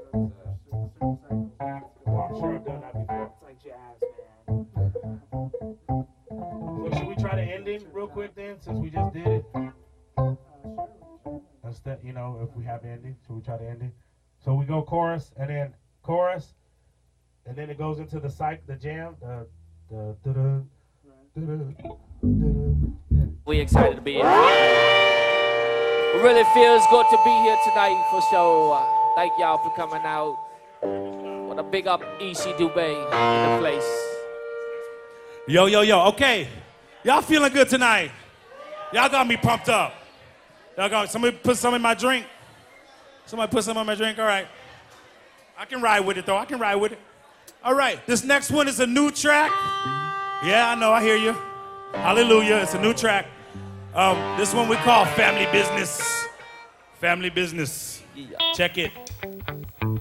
I'm sure I've done that before. It's like jazz, man. So should we try the ending real quick then, since we just did it? Instead, if we have ending, should we try the ending? So we go chorus, and then it goes into the the jam, We excited to be here. It really feels good to be here tonight for sure. Thank y'all for coming out. Want to big up EC Dubé in the place. Yo. Okay, y'all feeling good tonight? Y'all got me pumped up. Somebody put some in my drink. Somebody put some in my drink. All right. I can ride with it though. All right. This next one is a new track. Yeah, I know. I hear you. Hallelujah. It's a new track. This one we call Family Business. Family Business. Yeah. Check it.